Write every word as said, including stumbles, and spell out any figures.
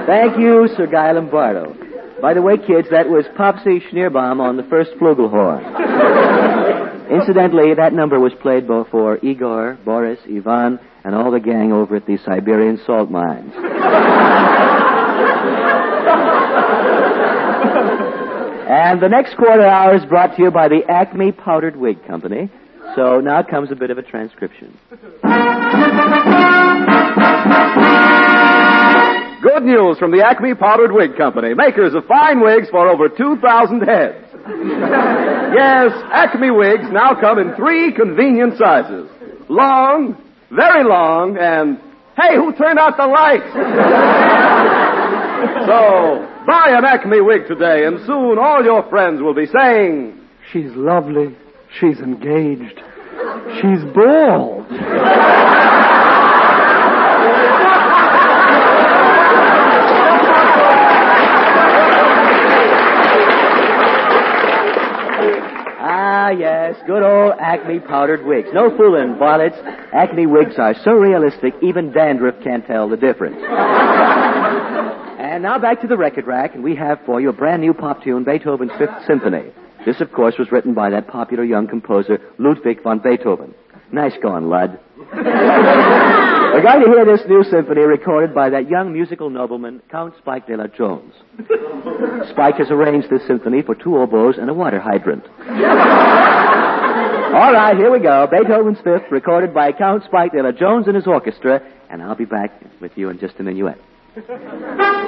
Thank you, Sir Guy Lombardo. By the way, kids, that was Popsy Schneerbaum on the first flugelhorn. Incidentally, that number was played both for Igor, Boris, Ivan, and all the gang over at the Siberian salt mines. And the next quarter hour is brought to you by the Acme Powdered Wig Company. So now comes a bit of a transcription. Good news from the Acme Powdered Wig Company, makers of fine wigs for over two thousand heads. Yes, Acme wigs now come in three convenient sizes. Long, very long, and, hey, who turned out the lights? So, buy an Acme wig today, and soon all your friends will be saying, "She's lovely. She's engaged. She's bald." Ah, yes, good old Acme powdered wigs. No fooling, varlets. Acme wigs are so realistic, even dandruff can't tell the difference. And now back to the record rack, and we have for you a brand new pop tune, Beethoven's Fifth Symphony. This, of course, was written by that popular young composer, Ludwig van Beethoven. Nice going, Lud. We're going to hear this new symphony recorded by that young musical nobleman, Count Spike de la Jones. Spike has arranged this symphony for two oboes and a water hydrant. All right, here we go. Beethoven's Fifth, recorded by Count Spike de la Jones and his orchestra, and I'll be back with you in just a minuet.